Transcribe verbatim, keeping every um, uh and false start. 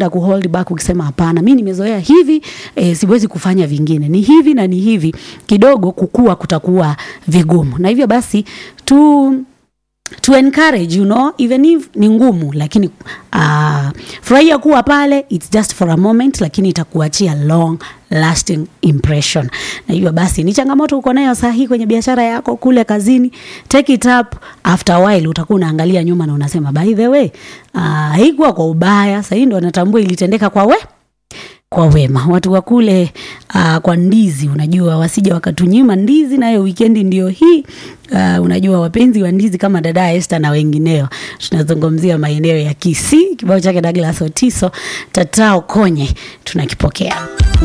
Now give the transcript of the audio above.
utaenda kuhold back ukisema hapana, mimi nimezoea hivi, e, siwezi kufanya vingine, ni hivi na ni hivi, kidogo kukua kutakuwa vigumu. Na hivyo basi tu to encourage, you know, even if ni ngumu, lakini uh, furahia kuwa pale, it's just for a moment, lakini itakuachia long lasting impression. Na hivyo basi ni changamoto uko nayo sahihi kwenye biashara yako, kule kazini, take it up. After a while utakuwa unaangalia nyuma na unasema by the way, uh, haikuwa kwa ubaya, sasa ndio natambua ilitendeka kwa we kwa wema. Watu wa kule uh, kwa ndizi, unajua wasije wakatunyima ndizi, na hiyo weekend ndio hii. Uh, unajua wapenzi wa ndizi kama dada Esther na wengineo, tunazungumzia maeneo ya Kisii. Kibao chake Douglas Otiso, Tatao Konye tunakipokea.